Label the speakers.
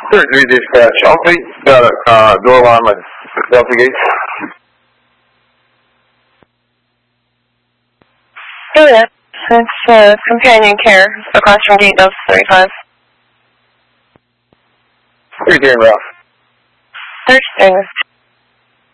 Speaker 1: 33 dispatch. Alfie, got a door alarm at Delta Gate.
Speaker 2: Oh yeah, it's companion care across from Gate Delta 35.
Speaker 1: Who's doing, Ralph?
Speaker 2: Thursday.